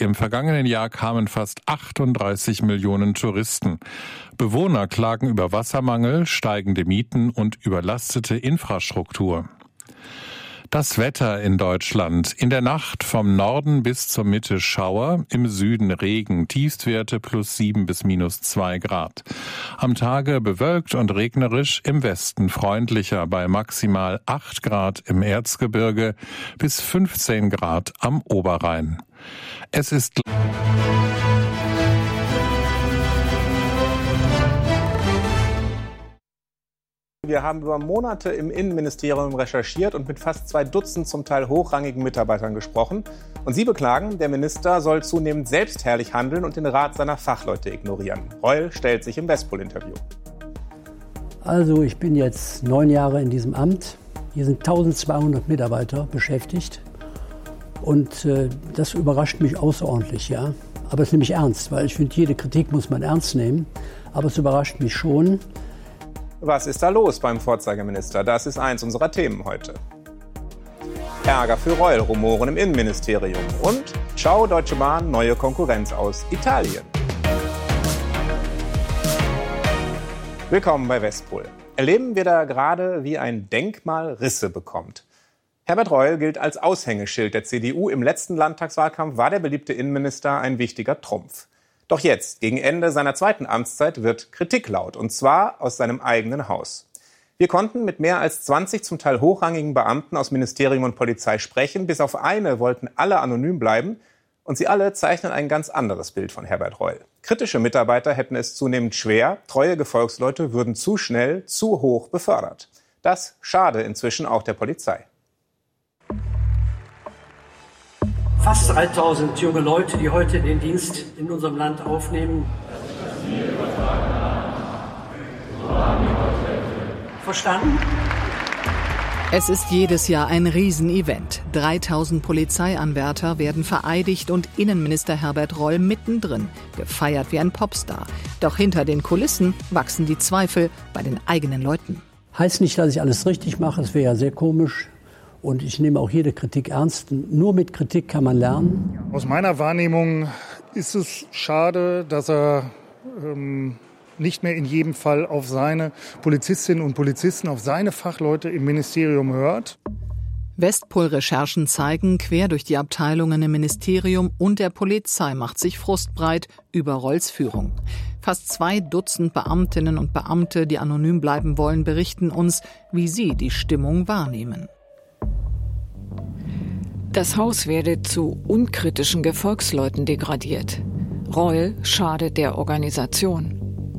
Im vergangenen Jahr kamen fast 38 Millionen Touristen. Bewohner klagen über Wassermangel, steigende Mieten und überlastete Infrastruktur. Das Wetter in Deutschland. In der Nacht vom Norden bis zur Mitte Schauer, im Süden Regen, Tiefstwerte +7 bis -2 Grad. Am Tage bewölkt und regnerisch, im Westen freundlicher bei maximal 8 Grad im Erzgebirge bis 15 Grad am Oberrhein. Es ist Wir haben über Monate im Innenministerium recherchiert und mit fast 2 Dutzend zum Teil hochrangigen Mitarbeitern gesprochen. Und sie beklagen, der Minister soll zunehmend selbstherrlich handeln und den Rat seiner Fachleute ignorieren. Reul stellt sich im Westpol-Interview. Also ich bin jetzt 9 Jahre in diesem Amt. Hier sind 1200 Mitarbeiter beschäftigt. Und das überrascht mich außerordentlich, ja. Aber es nehme ich ernst, weil ich finde, jede Kritik muss man ernst nehmen. Aber es überrascht mich schon. Was ist da los beim Vorzeigeminister? Das ist eins unserer Themen heute. Ärger für Reul, Rumoren im Innenministerium. Und ciao Deutsche Bahn, neue Konkurrenz aus Italien. Willkommen bei Westpol. Erleben wir da gerade, wie ein Denkmal Risse bekommt. Herbert Reul gilt als Aushängeschild der CDU. Im letzten Landtagswahlkampf war der beliebte Innenminister ein wichtiger Trumpf. Doch jetzt, gegen Ende seiner zweiten Amtszeit, wird Kritik laut, und zwar aus seinem eigenen Haus. Wir konnten mit mehr als 20 zum Teil hochrangigen Beamten aus Ministerium und Polizei sprechen. Bis auf eine wollten alle anonym bleiben, und sie alle zeichnen ein ganz anderes Bild von Herbert Reul. Kritische Mitarbeiter hätten es zunehmend schwer, treue Gefolgsleute würden zu schnell, zu hoch befördert. Das schade inzwischen auch der Polizei. Fast 3000 junge Leute, die heute den Dienst in unserem Land aufnehmen. Verstanden? Es ist jedes Jahr ein Riesenevent. 3000 Polizeianwärter werden vereidigt und Innenminister Herbert Reul mittendrin, gefeiert wie ein Popstar. Doch hinter den Kulissen wachsen die Zweifel bei den eigenen Leuten. Heißt nicht, dass ich alles richtig mache, es wäre ja sehr komisch. Und ich nehme auch jede Kritik ernst. Nur mit Kritik kann man lernen. Aus meiner Wahrnehmung ist es schade, dass er nicht mehr in jedem Fall auf seine Polizistinnen und Polizisten, auf seine Fachleute im Ministerium hört. Westpol-Recherchen zeigen, quer durch die Abteilungen im Ministerium und der Polizei macht sich Frust breit über Reuls Führung. Fast 2 Dutzend Beamtinnen und Beamte, die anonym bleiben wollen, berichten uns, wie sie die Stimmung wahrnehmen. Das Haus werde zu unkritischen Gefolgsleuten degradiert. Reul schadet der Organisation.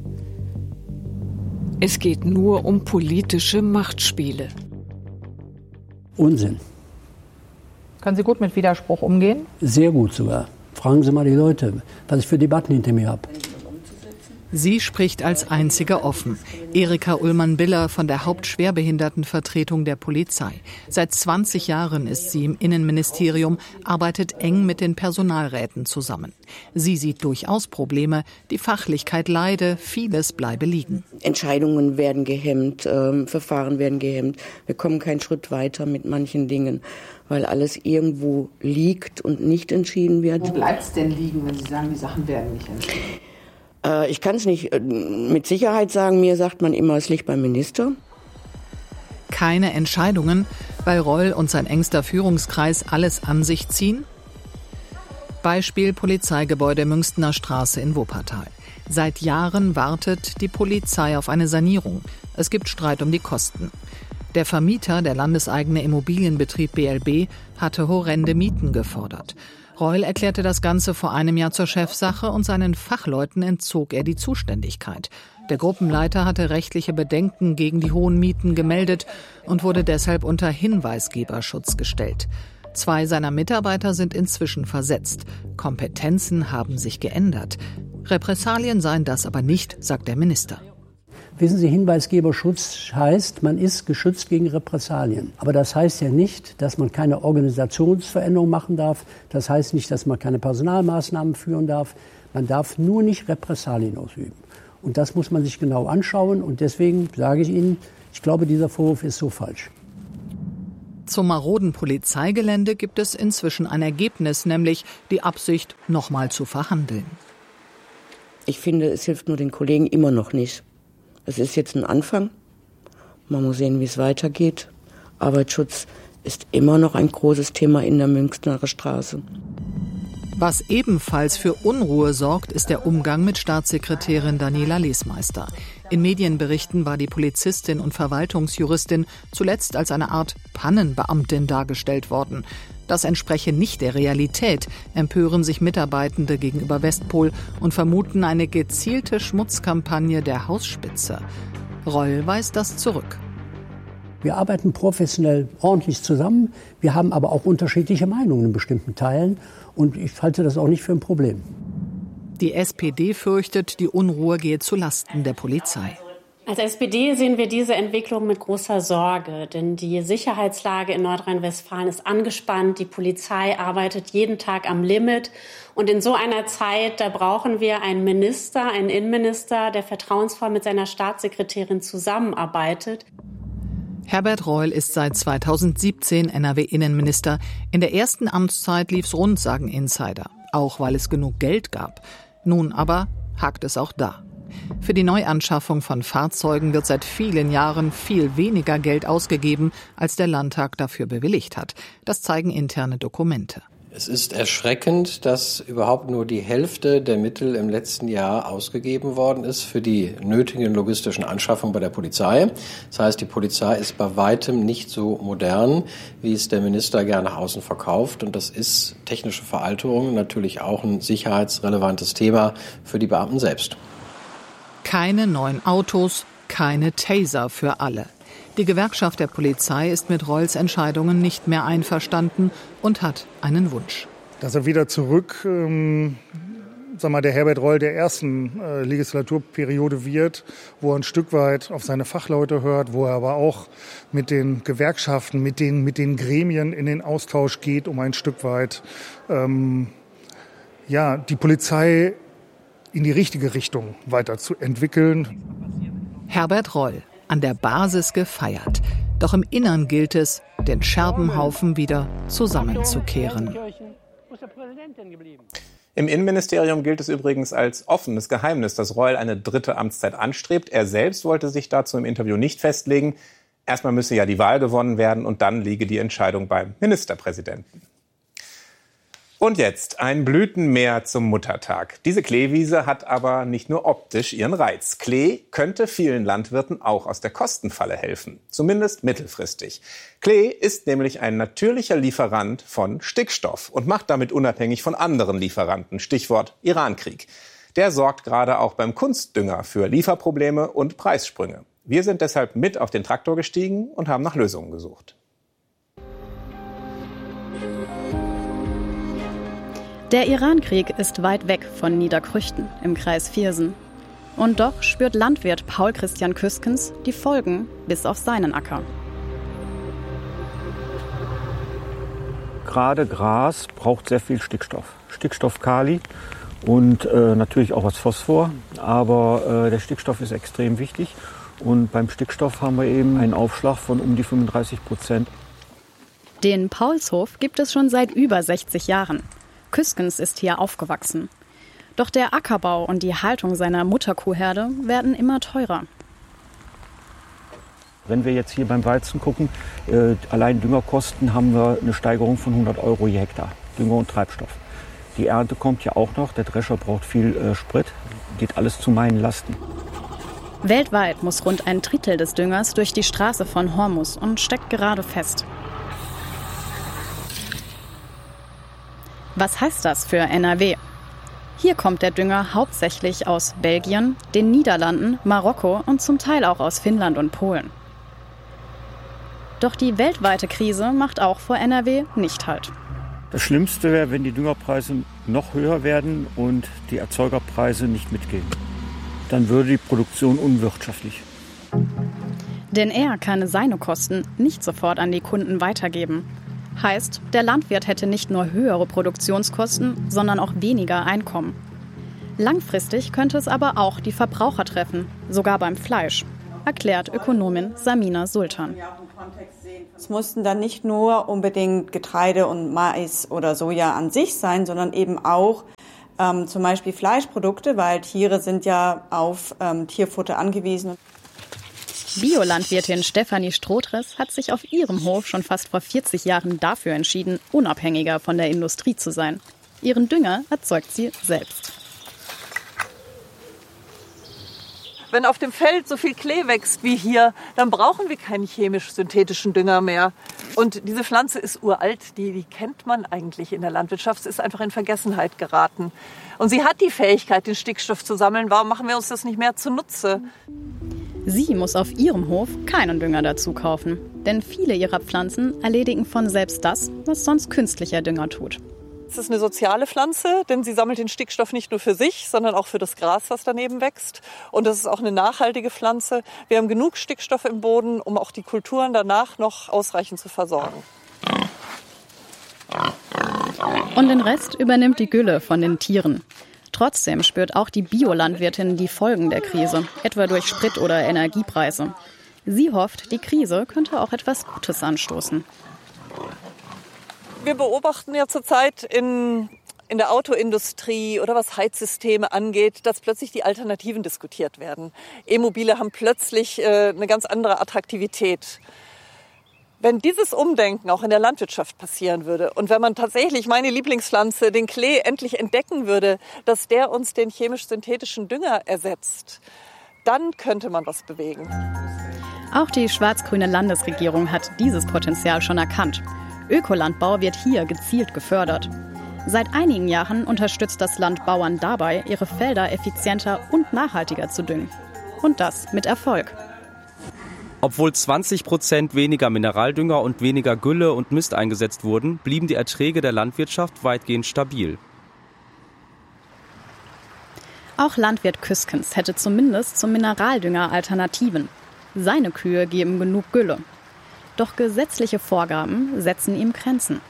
Es geht nur um politische Machtspiele. Unsinn. Können Sie gut mit Widerspruch umgehen? Sehr gut sogar. Fragen Sie mal die Leute, was ich für Debatten hinter mir habe. Sie spricht als einzige offen. Erika Ullmann-Biller von der Hauptschwerbehindertenvertretung der Polizei. Seit 20 Jahren ist sie im Innenministerium, arbeitet eng mit den Personalräten zusammen. Sie sieht durchaus Probleme, die Fachlichkeit leide, vieles bleibe liegen. Entscheidungen werden gehemmt, Verfahren werden gehemmt. Wir kommen keinen Schritt weiter mit manchen Dingen, weil alles irgendwo liegt und nicht entschieden wird. Wo bleibt es denn liegen, wenn Sie sagen, die Sachen werden nicht entschieden? Ich kann es nicht mit Sicherheit sagen. Mir sagt man immer, es liegt beim Minister. Keine Entscheidungen, weil Reul und sein engster Führungskreis alles an sich ziehen? Beispiel Polizeigebäude Münstener Straße in Wuppertal. Seit Jahren wartet die Polizei auf eine Sanierung. Es gibt Streit um die Kosten. Der Vermieter, der landeseigene Immobilienbetrieb BLB, hatte horrende Mieten gefordert. Reul erklärte das Ganze vor einem Jahr zur Chefsache und seinen Fachleuten entzog er die Zuständigkeit. Der Gruppenleiter hatte rechtliche Bedenken gegen die hohen Mieten gemeldet und wurde deshalb unter Hinweisgeberschutz gestellt. 2 seiner Mitarbeiter sind inzwischen versetzt. Kompetenzen haben sich geändert. Repressalien seien das aber nicht, sagt der Minister. Wissen Sie, Hinweisgeberschutz heißt, man ist geschützt gegen Repressalien. Aber das heißt ja nicht, dass man keine Organisationsveränderung machen darf. Das heißt nicht, dass man keine Personalmaßnahmen führen darf. Man darf nur nicht Repressalien ausüben. Und das muss man sich genau anschauen. Und deswegen sage ich Ihnen, ich glaube, dieser Vorwurf ist so falsch. Zum maroden Polizeigelände gibt es inzwischen ein Ergebnis, nämlich die Absicht, nochmal zu verhandeln. Ich finde, es hilft nur den Kollegen immer noch nicht. Es ist jetzt ein Anfang. Man muss sehen, wie es weitergeht. Arbeitsschutz ist immer noch ein großes Thema in der Münchner Straße. Was ebenfalls für Unruhe sorgt, ist der Umgang mit Staatssekretärin Daniela Lesmeister. In Medienberichten war die Polizistin und Verwaltungsjuristin zuletzt als eine Art Pannenbeamtin dargestellt worden. Das entspreche nicht der Realität, empören sich Mitarbeitende gegenüber Westpol und vermuten eine gezielte Schmutzkampagne der Hausspitze. Reul weist das zurück. Wir arbeiten professionell ordentlich zusammen. Wir haben aber auch unterschiedliche Meinungen in bestimmten Teilen. Und ich halte das auch nicht für ein Problem. Die SPD fürchtet, die Unruhe gehe zu Lasten der Polizei. Als SPD sehen wir diese Entwicklung mit großer Sorge, denn die Sicherheitslage in Nordrhein-Westfalen ist angespannt. Die Polizei arbeitet jeden Tag am Limit. Und in so einer Zeit, da brauchen wir einen Minister, einen Innenminister, der vertrauensvoll mit seiner Staatssekretärin zusammenarbeitet. Herbert Reul ist seit 2017 NRW-Innenminister. In der ersten Amtszeit lief's rund, sagen Insider. Auch weil es genug Geld gab. Nun aber hakt es auch da. Für die Neuanschaffung von Fahrzeugen wird seit vielen Jahren viel weniger Geld ausgegeben, als der Landtag dafür bewilligt hat. Das zeigen interne Dokumente. Es ist erschreckend, dass überhaupt nur die Hälfte der Mittel im letzten Jahr ausgegeben worden ist für die nötigen logistischen Anschaffungen bei der Polizei. Das heißt, die Polizei ist bei weitem nicht so modern, wie es der Minister gerne nach außen verkauft. Und das ist technische Veralterung natürlich auch ein sicherheitsrelevantes Thema für die Beamten selbst. Keine neuen Autos, keine Taser für alle. Die Gewerkschaft der Polizei ist mit Reuls Entscheidungen nicht mehr einverstanden und hat einen Wunsch. Dass er wieder zurück, der Herbert Reul der ersten Legislaturperiode wird, wo er ein Stück weit auf seine Fachleute hört, wo er aber auch mit den Gewerkschaften, mit den Gremien in den Austausch geht, um ein Stück weit die Polizei in die richtige Richtung weiterzuentwickeln. Herbert Reul. An der Basis gefeiert. Doch im Innern gilt es, den Scherbenhaufen wieder zusammenzukehren. Im Innenministerium gilt es übrigens als offenes Geheimnis, dass Reul eine dritte Amtszeit anstrebt. Er selbst wollte sich dazu im Interview nicht festlegen. Erstmal müsse ja die Wahl gewonnen werden und dann liege die Entscheidung beim Ministerpräsidenten. Und jetzt ein Blütenmeer zum Muttertag. Diese Kleewiese hat aber nicht nur optisch ihren Reiz. Klee könnte vielen Landwirten auch aus der Kostenfalle helfen, zumindest mittelfristig. Klee ist nämlich ein natürlicher Lieferant von Stickstoff und macht damit unabhängig von anderen Lieferanten, Stichwort Irankrieg. Der sorgt gerade auch beim Kunstdünger für Lieferprobleme und Preissprünge. Wir sind deshalb mit auf den Traktor gestiegen und haben nach Lösungen gesucht. Der Irankrieg ist weit weg von Niederkrüchten im Kreis Viersen. Und doch spürt Landwirt Paul Christian Küskens die Folgen bis auf seinen Acker. Gerade Gras braucht sehr viel Stickstoff. Stickstoff, Kali und natürlich auch was Phosphor. Aber der Stickstoff ist extrem wichtig. Und beim Stickstoff haben wir eben einen Aufschlag von um die 35%. Den Paulshof gibt es schon seit über 60 Jahren. Küskens ist hier aufgewachsen. Doch der Ackerbau und die Haltung seiner Mutterkuhherde werden immer teurer. Wenn wir jetzt hier beim Weizen gucken, allein Düngerkosten haben wir eine Steigerung von 100 € je Hektar, Dünger und Treibstoff. Die Ernte kommt ja auch noch, der Drescher braucht viel Sprit, geht alles zu meinen Lasten. Weltweit muss rund ein Drittel des Düngers durch die Straße von Hormuz und steckt gerade fest. Was heißt das für NRW? Hier kommt der Dünger hauptsächlich aus Belgien, den Niederlanden, Marokko und zum Teil auch aus Finnland und Polen. Doch die weltweite Krise macht auch vor NRW nicht Halt. Das Schlimmste wäre, wenn die Düngerpreise noch höher werden und die Erzeugerpreise nicht mitgehen. Dann würde die Produktion unwirtschaftlich. Denn er kann seine Kosten nicht sofort an die Kunden weitergeben. Heißt, der Landwirt hätte nicht nur höhere Produktionskosten, sondern auch weniger Einkommen. Langfristig könnte es aber auch die Verbraucher treffen, sogar beim Fleisch. erklärt Ökonomin Samina Sultan. Es mussten dann nicht nur unbedingt Getreide und Mais oder Soja an sich sein, sondern eben auch zum Beispiel Fleischprodukte, weil Tiere sind ja auf Tierfutter angewiesen. Biolandwirtin Stefanie Strotres hat sich auf ihrem Hof schon fast vor 40 Jahren dafür entschieden, unabhängiger von der Industrie zu sein. Ihren Dünger erzeugt sie selbst. Wenn auf dem Feld so viel Klee wächst wie hier, dann brauchen wir keinen chemisch-synthetischen Dünger mehr. Und diese Pflanze ist uralt, die kennt man eigentlich in der Landwirtschaft. Es ist einfach in Vergessenheit geraten. Und sie hat die Fähigkeit, den Stickstoff zu sammeln. Warum machen wir uns das nicht mehr zunutze? Sie muss auf ihrem Hof keinen Dünger dazu kaufen. Denn viele ihrer Pflanzen erledigen von selbst das, was sonst künstlicher Dünger tut. Es ist eine soziale Pflanze, denn sie sammelt den Stickstoff nicht nur für sich, sondern auch für das Gras, was daneben wächst. Und es ist auch eine nachhaltige Pflanze. Wir haben genug Stickstoff im Boden, um auch die Kulturen danach noch ausreichend zu versorgen. Und den Rest übernimmt die Gülle von den Tieren. Trotzdem spürt auch die Biolandwirtin die Folgen der Krise, etwa durch Sprit- oder Energiepreise. Sie hofft, die Krise könnte auch etwas Gutes anstoßen. Wir beobachten ja zurzeit in der Autoindustrie oder was Heizsysteme angeht, dass plötzlich die Alternativen diskutiert werden. E-Mobile haben plötzlich eine ganz andere Attraktivität. Wenn dieses Umdenken auch in der Landwirtschaft passieren würde und wenn man tatsächlich meine Lieblingspflanze, den Klee, endlich entdecken würde, dass der uns den chemisch-synthetischen Dünger ersetzt, dann könnte man was bewegen. Auch die schwarz-grüne Landesregierung hat dieses Potenzial schon erkannt. Ökolandbau wird hier gezielt gefördert. Seit einigen Jahren unterstützt das Land Bauern dabei, ihre Felder effizienter und nachhaltiger zu düngen. Und das mit Erfolg. Obwohl 20% weniger Mineraldünger und weniger Gülle und Mist eingesetzt wurden, blieben die Erträge der Landwirtschaft weitgehend stabil. Auch Landwirt Küskens hätte zumindest zum Mineraldünger Alternativen. Seine Kühe geben genug Gülle. Doch gesetzliche Vorgaben setzen ihm Grenzen.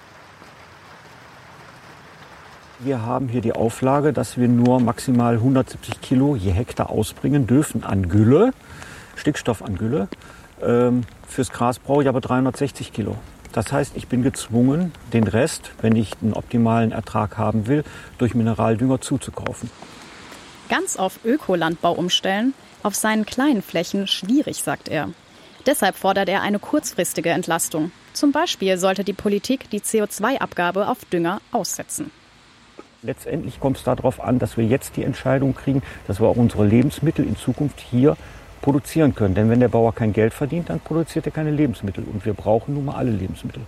Wir haben hier die Auflage, dass wir nur maximal 170 Kilo je Hektar ausbringen dürfen an Gülle, Stickstoff an Gülle. Fürs Gras brauche ich aber 360 Kilo. Das heißt, ich bin gezwungen, den Rest, wenn ich einen optimalen Ertrag haben will, durch Mineraldünger zuzukaufen. Ganz auf Ökolandbau umstellen, auf seinen kleinen Flächen schwierig, sagt er. Deshalb fordert er eine kurzfristige Entlastung. Zum Beispiel sollte die Politik die CO2-Abgabe auf Dünger aussetzen. Letztendlich kommt es darauf an, dass wir jetzt die Entscheidung kriegen, dass wir auch unsere Lebensmittel in Zukunft hier produzieren können. Denn wenn der Bauer kein Geld verdient, dann produziert er keine Lebensmittel. Und wir brauchen nun mal alle Lebensmittel.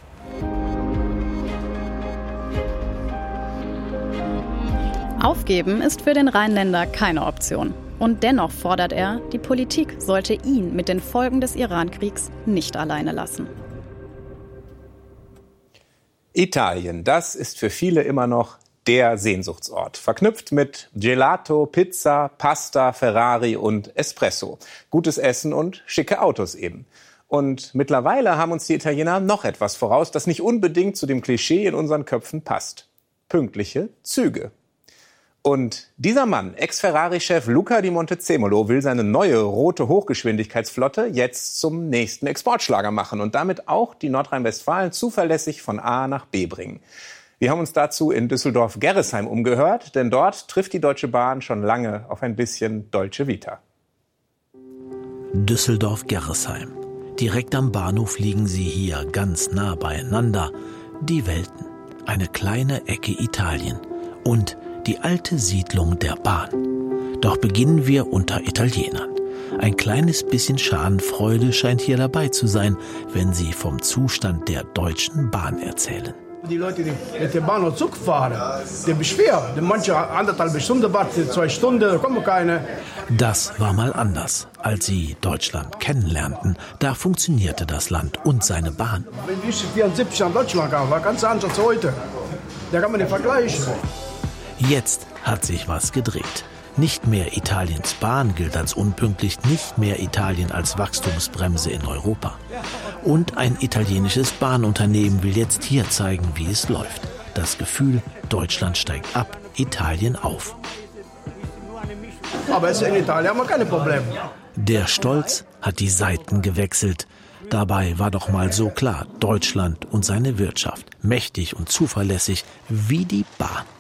Aufgeben ist für den Rheinländer keine Option. Und dennoch fordert er, die Politik sollte ihn mit den Folgen des Iran-Kriegs nicht alleine lassen. Italien, das ist für viele immer noch der Sehnsuchtsort. Verknüpft mit Gelato, Pizza, Pasta, Ferrari und Espresso. Gutes Essen und schicke Autos eben. Und mittlerweile haben uns die Italiener noch etwas voraus, das nicht unbedingt zu dem Klischee in unseren Köpfen passt. Pünktliche Züge. Und dieser Mann, Ex-Ferrari-Chef Luca di Montezemolo, will seine neue rote Hochgeschwindigkeitsflotte jetzt zum nächsten Exportschlager machen und damit auch die Nordrhein-Westfalen zuverlässig von A nach B bringen. Wir haben uns dazu in Düsseldorf-Gerresheim umgehört, denn dort trifft die Deutsche Bahn schon lange auf ein bisschen Dolce Vita. Düsseldorf-Gerresheim. Direkt am Bahnhof liegen sie hier ganz nah beieinander. Die Welten, eine kleine Ecke Italien und die alte Siedlung der Bahn. Doch beginnen wir unter Italienern. Ein kleines bisschen Schadenfreude scheint hier dabei zu sein, wenn sie vom Zustand der Deutschen Bahn erzählen. Die Leute, die mit der Bahn und Zug fahren, die beschweren. Manche 1,5 Stunden warten, 2 Stunden, da kommen keine. Das war mal anders, als sie Deutschland kennenlernten. Da funktionierte das Land und seine Bahn. Wenn ich 1974 an Deutschland kam, war ganz anders als heute. Da kann man nicht vergleichen. Jetzt hat sich was gedreht. Nicht mehr Italiens Bahn gilt als unpünktlich, nicht mehr Italien als Wachstumsbremse in Europa. Und ein italienisches Bahnunternehmen will jetzt hier zeigen, wie es läuft. Das Gefühl, Deutschland steigt ab, Italien auf. Aber in Italien haben wir keine Probleme. Der Stolz hat die Seiten gewechselt. Dabei war doch mal so klar, Deutschland und seine Wirtschaft, mächtig und zuverlässig wie die Bahn.